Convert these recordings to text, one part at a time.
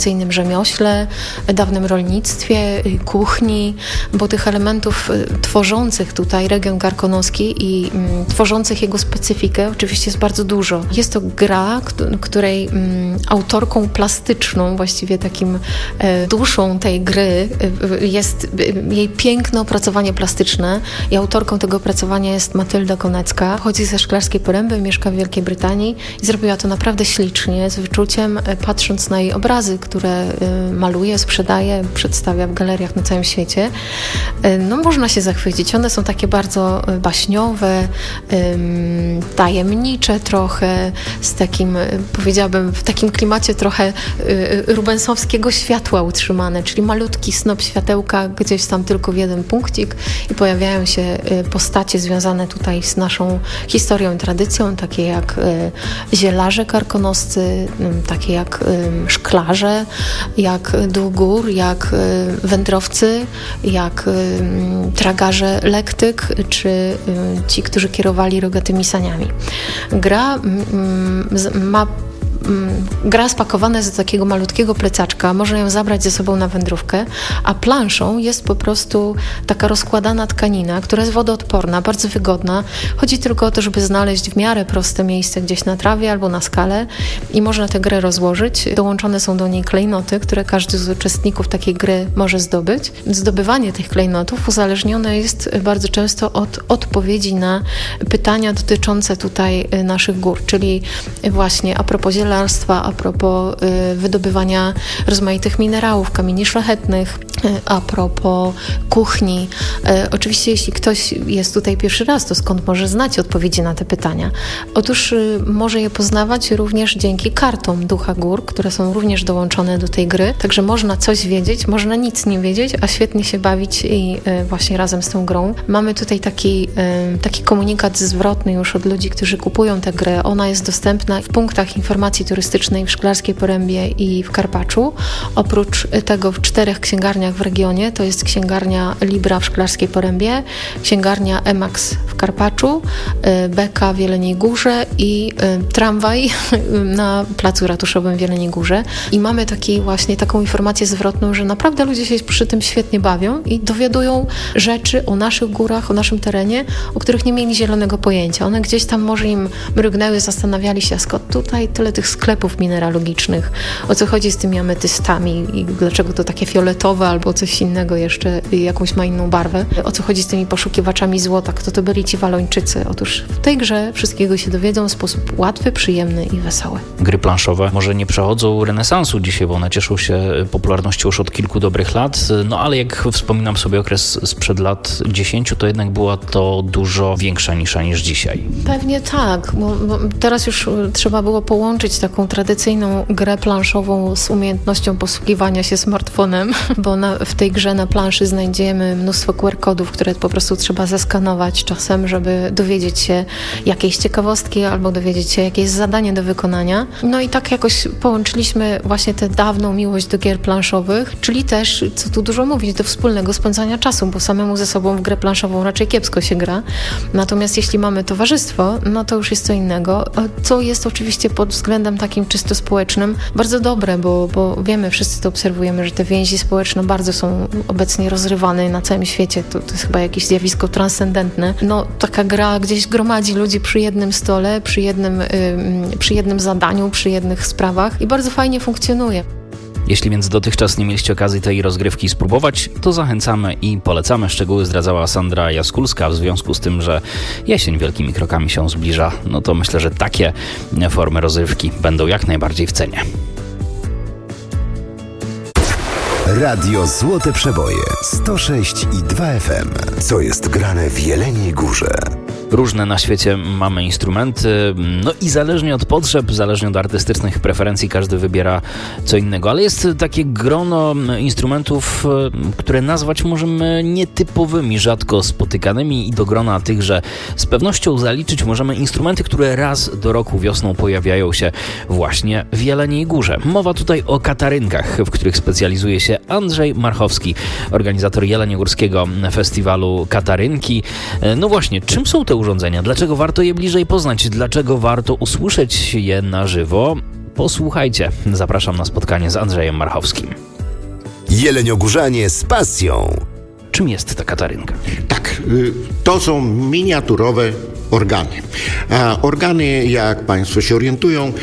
tradycyjnym rzemiośle, dawnym rolnictwie, kuchni, bo tych elementów tworzących tutaj region karkonoski i tworzących jego specyfikę oczywiście jest bardzo dużo. Jest to gra, której autorką plastyczną, właściwie takim duszą tej gry jest jej piękne opracowanie plastyczne i autorką tego opracowania jest Matylda Konecka. Pochodzi ze Szklarskiej Poręby, mieszka w Wielkiej Brytanii i zrobiła to naprawdę ślicznie, z wyczuciem, patrząc na jej obrazy, które maluje, sprzedaje, przedstawia w galeriach na całym świecie. No można się zachwycić. One są takie bardzo baśniowe, tajemnicze trochę, z takim, powiedziałabym, w takim klimacie trochę rubensowskiego światła utrzymane, czyli malutki snop światełka gdzieś tam tylko w jeden punkcik i pojawiają się postacie związane tutaj z naszą historią i tradycją, takie jak zielarze karkonoscy, takie jak szklarze, jak duch gór, jak wędrowcy, jak tragarze lektyk, czy ci, którzy kierowali rogatymi saniami. Gra spakowana jest do takiego malutkiego plecaczka, można ją zabrać ze sobą na wędrówkę, a planszą jest po prostu taka rozkładana tkanina, która jest wodoodporna, bardzo wygodna. Chodzi tylko o to, żeby znaleźć w miarę proste miejsce gdzieś na trawie albo na skale i można tę grę rozłożyć. Dołączone są do niej klejnoty, które każdy z uczestników takiej gry może zdobyć. Zdobywanie tych klejnotów uzależnione jest bardzo często od odpowiedzi na pytania dotyczące tutaj naszych gór, czyli właśnie a propos zielarstwa, a propos wydobywania rozmaitych minerałów, kamieni szlachetnych, a propos kuchni. Oczywiście jeśli ktoś jest tutaj pierwszy raz, to skąd może znać odpowiedzi na te pytania? Otóż może je poznawać również dzięki kartom Ducha Gór, które są również dołączone do tej gry, także można coś wiedzieć, można nic nie wiedzieć, a świetnie się bawić i właśnie razem z tą grą. Mamy tutaj taki komunikat zwrotny już od ludzi, którzy kupują tę grę. Ona jest dostępna w punktach informacji turystycznej w Szklarskiej Porębie i w Karpaczu. Oprócz tego w 4 księgarniach w regionie, to jest księgarnia Libra w Szklarskiej Porębie, księgarnia Emax w Karpaczu, Beka w Jeleniej Górze i tramwaj na Placu Ratuszowym w Jeleniej Górze. I mamy taką informację zwrotną, że naprawdę ludzie się przy tym świetnie bawią i dowiadują rzeczy o naszych górach, o naszym terenie, o których nie mieli zielonego pojęcia. One gdzieś tam może im mrygnęły, zastanawiali się, a skąd tutaj tyle tych sklepów mineralogicznych, o co chodzi z tymi ametystami i dlaczego to takie fioletowe albo coś innego jeszcze, jakąś ma inną barwę, o co chodzi z tymi poszukiwaczami złota, kto to byli ci Walończycy. Otóż w tej grze wszystkiego się dowiedzą w sposób łatwy, przyjemny i wesoły. Gry planszowe może nie przechodzą renesansu dzisiaj, bo one cieszą się popularnością już od kilku dobrych lat, no ale jak wspominam sobie okres sprzed lat 10, to jednak była to dużo większa nisza niż dzisiaj. Pewnie tak, bo teraz już trzeba było połączyć taką tradycyjną grę planszową z umiejętnością posługiwania się smartfonem, bo w tej grze na planszy znajdziemy mnóstwo QR-kodów, które po prostu trzeba zeskanować czasem, żeby dowiedzieć się jakiejś ciekawostki albo dowiedzieć się jakieś zadanie do wykonania. No i tak jakoś połączyliśmy właśnie tę dawną miłość do gier planszowych, czyli też, co tu dużo mówić, do wspólnego spędzania czasu, bo samemu ze sobą w grę planszową raczej kiepsko się gra. Natomiast jeśli mamy towarzystwo, no to już jest co innego, co jest oczywiście pod względem takim czysto społecznym bardzo dobre, bo wiemy, wszyscy to obserwujemy, że te więzi społeczne bardzo są obecnie rozrywane na całym świecie. To jest chyba jakieś zjawisko transcendentne. No taka gra gdzieś gromadzi ludzi przy jednym stole, przy jednym zadaniu, przy jednych sprawach i bardzo fajnie funkcjonuje. Jeśli więc dotychczas nie mieliście okazji tej rozgrywki spróbować, to zachęcamy i polecamy. Szczegóły zdradzała Sandra Jaskulska. W związku z tym, że jesień wielkimi krokami się zbliża, no to myślę, że takie formy rozrywki będą jak najbardziej w cenie. Radio Złote Przeboje 106,2 FM. Co jest grane w Jeleniej Górze? Różne na świecie mamy instrumenty, no i zależnie od potrzeb, zależnie od artystycznych preferencji, każdy wybiera co innego, ale jest takie grono instrumentów, które nazwać możemy nietypowymi, rzadko spotykanymi i do grona tych, że z pewnością zaliczyć możemy instrumenty, które raz do roku wiosną pojawiają się właśnie w Jeleniej Górze. Mowa tutaj o katarynkach, w których specjalizuje się Andrzej Marchowski, organizator jeleniogórskiego festiwalu Katarynki. No właśnie, czym są te urządzenia? Dlaczego warto je bliżej poznać? Dlaczego warto usłyszeć je na żywo? posłuchajcie. Zapraszam na spotkanie z Andrzejem Marchowskim. Jeleniogórzanie z pasją. Czym jest ta katarynka? Tak, to są miniaturowe organy. A organy, jak Państwo się orientują,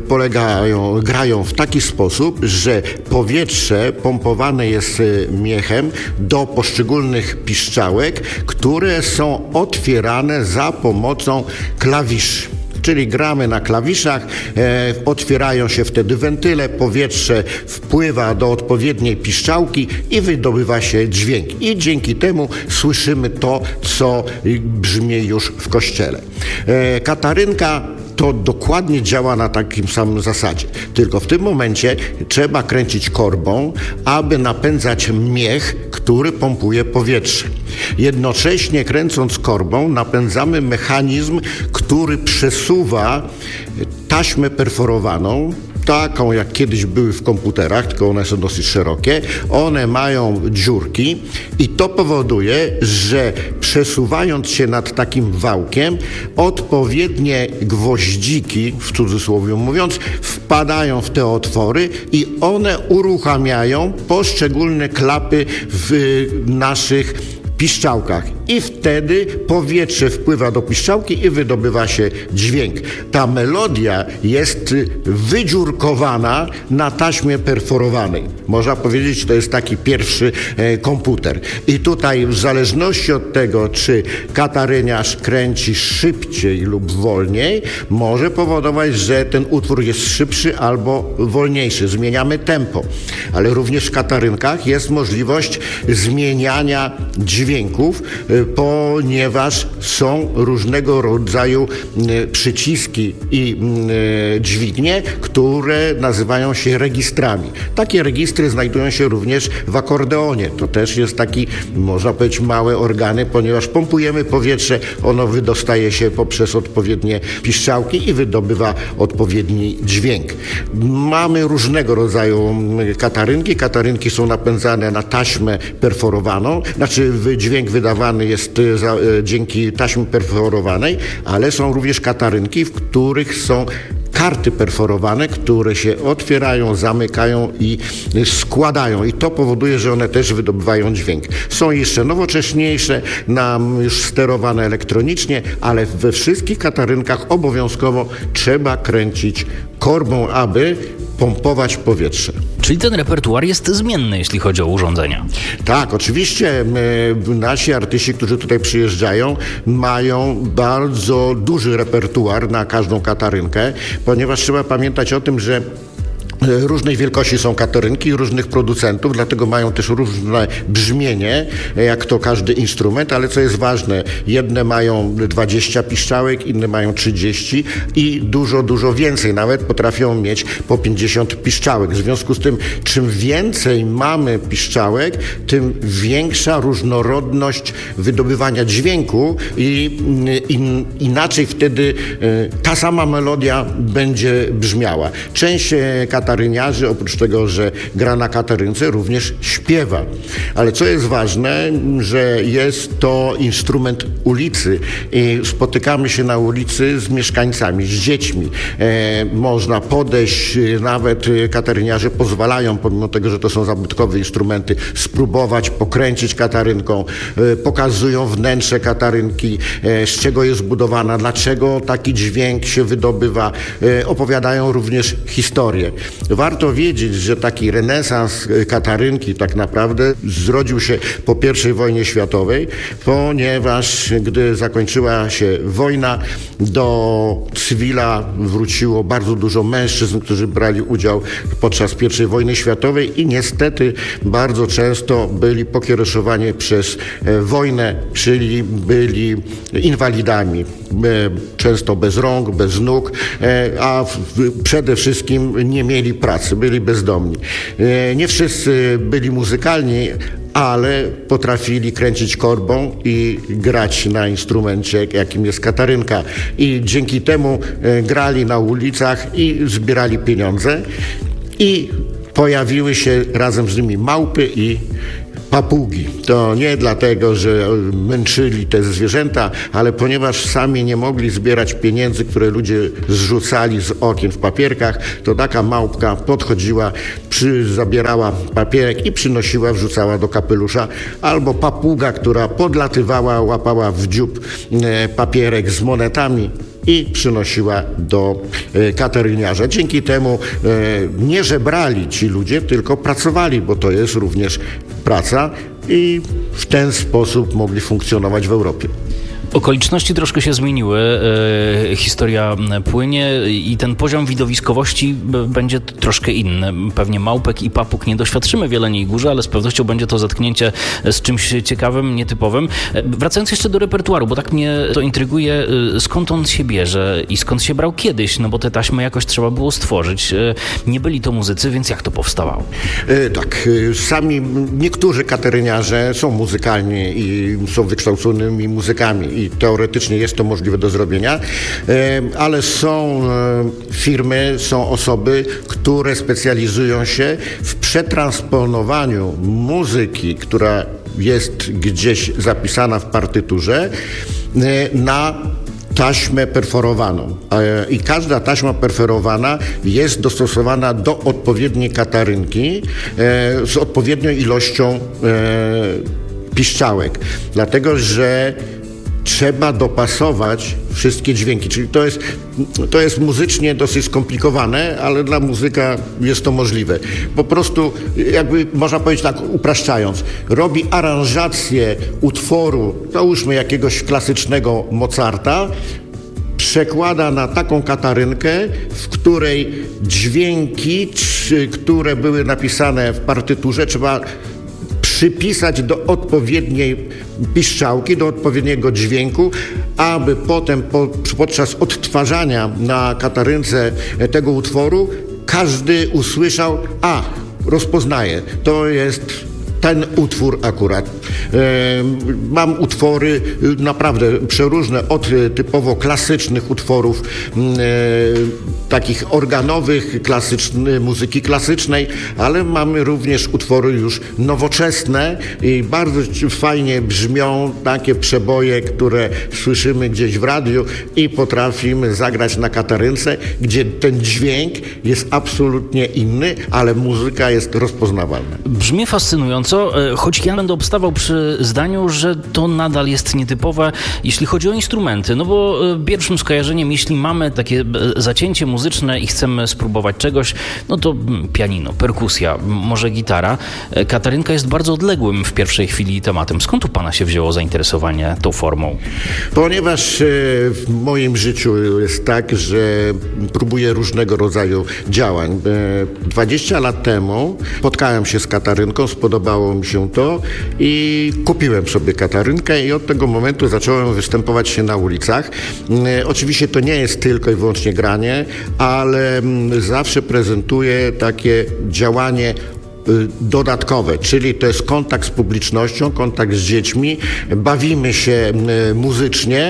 grają w taki sposób, że powietrze pompowane jest miechem do poszczególnych piszczałek, które są otwierane za pomocą klawiszy. Czyli gramy na klawiszach, otwierają się wtedy wentyle, powietrze wpływa do odpowiedniej piszczałki i wydobywa się dźwięk. I dzięki temu słyszymy to, co brzmi już w kościele. Katarynka to dokładnie działa na takim samym zasadzie. Tylko w tym momencie trzeba kręcić korbą, aby napędzać miech, który pompuje powietrze. Jednocześnie kręcąc korbą napędzamy mechanizm, który przesuwa taśmę perforowaną, taką jak kiedyś były w komputerach, tylko one są dosyć szerokie. One mają dziurki i to powoduje, że przesuwając się nad takim wałkiem, odpowiednie gwoździki, w cudzysłowie mówiąc, wpadają w te otwory i one uruchamiają poszczególne klapy w naszych piszczałkach i wtedy powietrze wpływa do piszczałki i wydobywa się dźwięk. Ta melodia jest wydziurkowana na taśmie perforowanej. Można powiedzieć, to jest taki pierwszy komputer. I tutaj w zależności od tego, czy kataryniarz kręci szybciej lub wolniej, może powodować, że ten utwór jest szybszy albo wolniejszy. Zmieniamy tempo. Ale również w katarynkach jest możliwość zmieniania dźwięków, ponieważ są różnego rodzaju przyciski i dźwignie, które nazywają się registrami. Takie registry znajdują się również w akordeonie. To też jest taki, można powiedzieć, małe organy, ponieważ pompujemy powietrze, ono wydostaje się poprzez odpowiednie piszczałki i wydobywa odpowiedni dźwięk. Mamy różnego rodzaju katarynki. Katarynki są napędzane na taśmę perforowaną, znaczy dźwięk wydawany jest dzięki taśmie perforowanej, ale są również katarynki, w których są karty perforowane, które się otwierają, zamykają i składają. I to powoduje, że one też wydobywają dźwięk. Są jeszcze nowocześniejsze, już sterowane elektronicznie, ale we wszystkich katarynkach obowiązkowo trzeba kręcić korbą, aby pompować powietrze. Czyli ten repertuar jest zmienny, jeśli chodzi o urządzenia. Tak, oczywiście nasi artyści, którzy tutaj przyjeżdżają, mają bardzo duży repertuar na każdą katarynkę, ponieważ trzeba pamiętać o tym, że różnej wielkości są katarynki, różnych producentów, dlatego mają też różne brzmienie, jak to każdy instrument, ale co jest ważne, jedne mają 20 piszczałek, inne mają 30 i dużo więcej, nawet potrafią mieć po 50 piszczałek. W związku z tym, czym więcej mamy piszczałek, tym większa różnorodność wydobywania dźwięku i inaczej wtedy ta sama melodia będzie brzmiała. Część kataryniarzy, oprócz tego, że gra na katarynce, również śpiewa. Ale co jest ważne, że jest to instrument ulicy i spotykamy się na ulicy z mieszkańcami, z dziećmi. Można podejść, nawet kataryniarze pozwalają, pomimo tego, że to są zabytkowe instrumenty, spróbować pokręcić katarynką, pokazują wnętrze katarynki, z czego jest zbudowana, dlaczego taki dźwięk się wydobywa, opowiadają również historię. Warto wiedzieć, że taki renesans katarynki tak naprawdę zrodził się po I wojnie światowej, ponieważ gdy zakończyła się wojna, do cywila wróciło bardzo dużo mężczyzn, którzy brali udział podczas I wojny światowej i niestety bardzo często byli pokiereszowani przez wojnę, czyli byli inwalidami, często bez rąk, bez nóg, a przede wszystkim nie mieli pracy, byli bezdomni. Nie wszyscy byli muzykalni, ale potrafili kręcić korbą i grać na instrumencie, jakim jest katarynka. I dzięki temu grali na ulicach i zbierali pieniądze i pojawiły się razem z nimi małpy i papugi. To nie dlatego, że męczyli te zwierzęta, ale ponieważ sami nie mogli zbierać pieniędzy, które ludzie zrzucali z okien w papierkach, to taka małpka podchodziła, zabierała papierek i przynosiła, wrzucała do kapelusza, albo papuga, która podlatywała, łapała w dziób papierek z monetami i przynosiła do kataryniarza. Dzięki temu nie żebrali ci ludzie, tylko pracowali, bo to jest również praca i w ten sposób mogli funkcjonować w Europie. Okoliczności troszkę się zmieniły, historia płynie i ten poziom widowiskowości będzie troszkę inny. Pewnie małpek i papug nie doświadczymy w Jeleniej Górze, ale z pewnością będzie to zetknięcie z czymś ciekawym, nietypowym. Wracając jeszcze do repertuaru, bo tak mnie to intryguje, skąd on się bierze i skąd się brał kiedyś, no bo te taśmy jakoś trzeba było stworzyć. Nie byli to muzycy, więc jak to powstawało? Tak, sami niektórzy kataryniarze są muzykalni i są wykształconymi muzykami i teoretycznie jest to możliwe do zrobienia, ale są firmy, są osoby, które specjalizują się w przetransponowaniu muzyki, która jest gdzieś zapisana w partyturze, na taśmę perforowaną. I każda taśma perforowana jest dostosowana do odpowiedniej katarynki z odpowiednią ilością piszczałek. Dlatego, że trzeba dopasować wszystkie dźwięki, czyli to jest muzycznie dosyć skomplikowane, ale dla muzyka jest to możliwe. Po prostu, jakby można powiedzieć tak, upraszczając, robi aranżację utworu, załóżmy jakiegoś klasycznego Mozarta, przekłada na taką katarynkę, w której dźwięki, które były napisane w partyturze, trzeba przypisać do odpowiedniej piszczałki, do odpowiedniego dźwięku, aby potem podczas odtwarzania na katarynce tego utworu każdy usłyszał, rozpoznaje, to jest ten utwór akurat. Mam utwory naprawdę przeróżne, od typowo klasycznych utworów, takich organowych, muzyki klasycznej, ale mamy również utwory już nowoczesne i bardzo fajnie brzmią takie przeboje, które słyszymy gdzieś w radiu i potrafimy zagrać na katarynce, gdzie ten dźwięk jest absolutnie inny, ale muzyka jest rozpoznawalna. Brzmi fascynująco, choć ja będę obstawał przy zdaniu, że to nadal jest nietypowe, jeśli chodzi o instrumenty, no bo pierwszym skojarzeniem, jeśli mamy takie zacięcie muzyczne i chcemy spróbować czegoś, no to pianino, perkusja, może gitara. Katarynka jest bardzo odległym w pierwszej chwili tematem. Skąd u pana się wzięło zainteresowanie tą formą? Ponieważ w moim życiu jest tak, że próbuję różnego rodzaju działań. 20 lat temu spotkałem się z katarynką, spodobało mi się to i kupiłem sobie katarynkę i od tego momentu zacząłem występować się na ulicach. Oczywiście to nie jest tylko i wyłącznie granie, ale zawsze prezentuję takie działanie dodatkowe, czyli to jest kontakt z publicznością, kontakt z dziećmi, bawimy się muzycznie,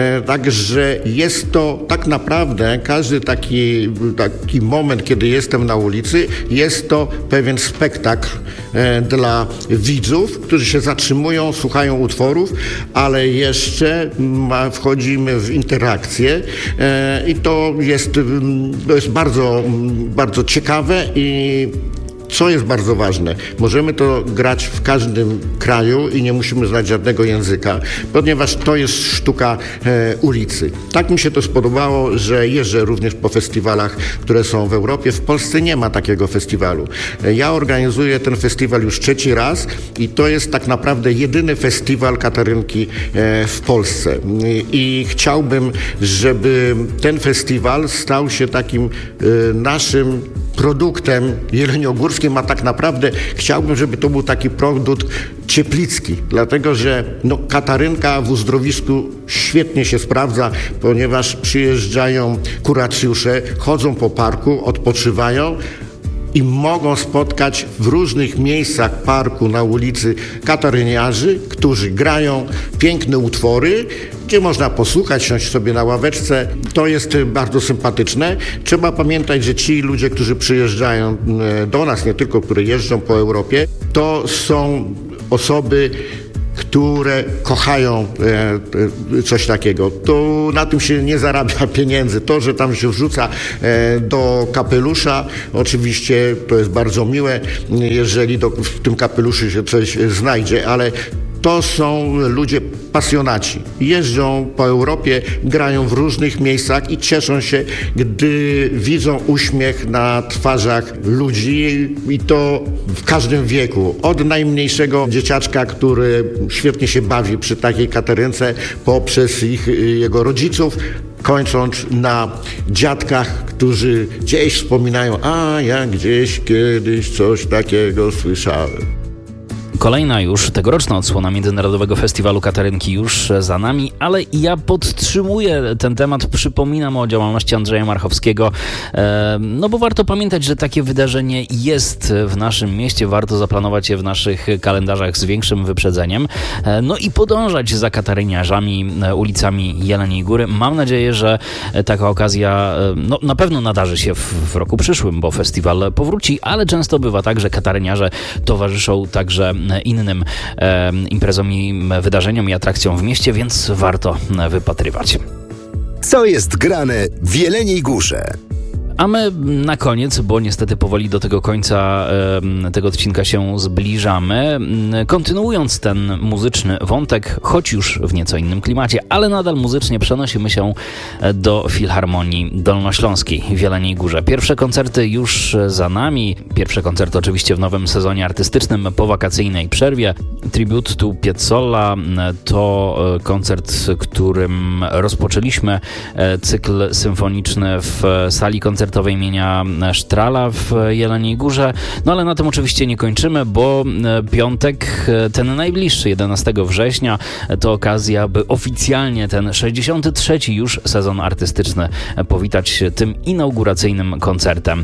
także jest to tak naprawdę każdy taki moment, kiedy jestem na ulicy, jest to pewien spektakl dla widzów, którzy się zatrzymują, słuchają utworów, ale jeszcze wchodzimy w interakcję i to jest bardzo, bardzo ciekawe i co jest bardzo ważne, możemy to grać w każdym kraju i nie musimy znać żadnego języka, ponieważ to jest sztuka ulicy. Tak mi się to spodobało, że jeżdżę również po festiwalach, które są w Europie. W Polsce nie ma takiego festiwalu. Ja organizuję ten festiwal już 3. raz i to jest tak naprawdę jedyny festiwal katarynki w Polsce. I chciałbym, żeby ten festiwal stał się takim naszym produktem jeleniogórskim, a tak naprawdę chciałbym, żeby to był taki produkt cieplicki, dlatego że katarynka w uzdrowisku świetnie się sprawdza, ponieważ przyjeżdżają kuracjusze, chodzą po parku, odpoczywają i mogą spotkać w różnych miejscach parku, na ulicy kataryniarzy, którzy grają piękne utwory, gdzie można posłuchać, siąść sobie na ławeczce. To jest bardzo sympatyczne. Trzeba pamiętać, że ci ludzie, którzy przyjeżdżają do nas, nie tylko, którzy jeżdżą po Europie, to są osoby, które kochają coś takiego. To na tym się nie zarabia pieniędzy. To, że tam się wrzuca do kapelusza, oczywiście to jest bardzo miłe, jeżeli w tym kapeluszu się coś znajdzie, ale to są ludzie pasjonaci. Jeżdżą po Europie, grają w różnych miejscach i cieszą się, gdy widzą uśmiech na twarzach ludzi i to w każdym wieku. Od najmniejszego dzieciaczka, który świetnie się bawi przy takiej katarynce, poprzez jego rodziców, kończąc na dziadkach, którzy gdzieś wspominają, a ja gdzieś kiedyś coś takiego słyszałem. Kolejna już tegoroczna odsłona Międzynarodowego Festiwalu Katarynki już za nami, ale ja podtrzymuję ten temat, przypominam o działalności Andrzeja Marchowskiego, no bo warto pamiętać, że takie wydarzenie jest w naszym mieście, warto zaplanować je w naszych kalendarzach z większym wyprzedzeniem, no i podążać za kataryniarzami ulicami Jeleniej Góry. Mam nadzieję, że taka okazja no, na pewno nadarzy się w roku przyszłym, bo festiwal powróci, ale często bywa tak, że kataryniarze towarzyszą także innym imprezom i wydarzeniom i atrakcjom w mieście, więc warto wypatrywać. Co jest grane w Jeleniej Górze? A my na koniec, bo niestety powoli do tego końca tego odcinka się zbliżamy, kontynuując ten muzyczny wątek, choć już w nieco innym klimacie, ale nadal muzycznie przenosimy się do Filharmonii Dolnośląskiej w Jeleniej Górze. Pierwsze koncerty już za nami, pierwsze koncerty oczywiście w nowym sezonie artystycznym po wakacyjnej przerwie. Tribute to Piazzolla to koncert, którym rozpoczęliśmy cykl symfoniczny w sali koncertowej imienia Sztrala w Jeleniej Górze. No ale na tym oczywiście nie kończymy, bo piątek, ten najbliższy, 11 września, to okazja, by oficjalnie ten 63. już sezon artystyczny powitać tym inauguracyjnym koncertem.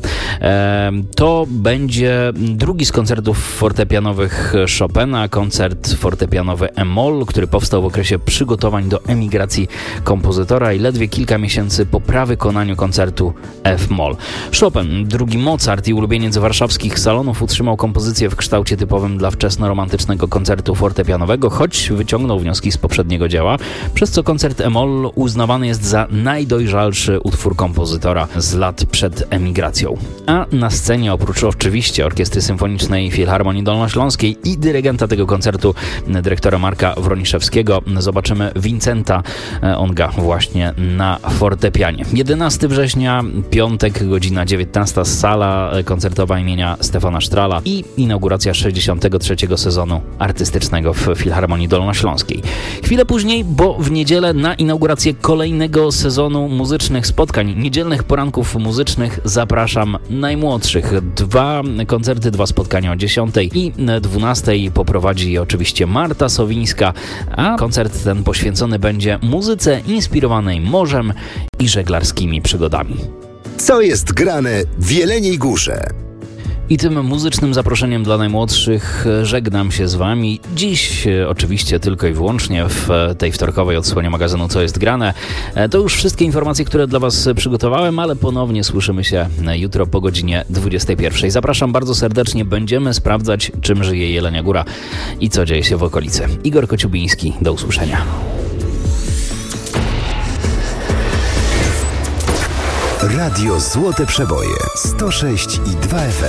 To będzie drugi z koncertów fortepianowych Chopina, koncert fortepianowy E-moll, który powstał w okresie przygotowań do emigracji kompozytora i ledwie kilka miesięcy po prawykonaniu koncertu F-moll. Chopin, drugi Mozart i ulubieniec warszawskich salonów, utrzymał kompozycję w kształcie typowym dla wczesnoromantycznego koncertu fortepianowego, choć wyciągnął wnioski z poprzedniego dzieła, przez co koncert E-moll uznawany jest za najdojrzalszy utwór kompozytora z lat przed emigracją. A na scenie, oprócz oczywiście Orkiestry Symfonicznej Filharmonii Dolnośląskiej i dyrygenta tego koncertu, dyrektora Marka Wroniszewskiego, zobaczymy Vincenta Onga właśnie na fortepianie. 11 września, piątek, godzina 19, sala koncertowa imienia Stefana Sztrala i inauguracja 63. sezonu artystycznego w Filharmonii Dolnośląskiej. Chwilę później, bo w niedzielę na inaugurację kolejnego sezonu muzycznych spotkań, niedzielnych poranków muzycznych, zapraszam najmłodszych. 2 koncerty, 2 spotkania o 10 i 12 poprowadzi je oczywiście Marta Sowińska, a koncert ten poświęcony będzie muzyce inspirowanej morzem i żeglarskimi przygodami. Co jest grane w Jeleniej Górze? I tym muzycznym zaproszeniem dla najmłodszych żegnam się z Wami. Dziś oczywiście tylko i wyłącznie w tej wtorkowej odsłonie magazynu Co jest grane. To już wszystkie informacje, które dla Was przygotowałem, ale ponownie słyszymy się jutro po godzinie 21. Zapraszam bardzo serdecznie. Będziemy sprawdzać, czym żyje Jelenia Góra i co dzieje się w okolicy. Igor Kociubiński, do usłyszenia. Radio Złote Przeboje 106,2 FM.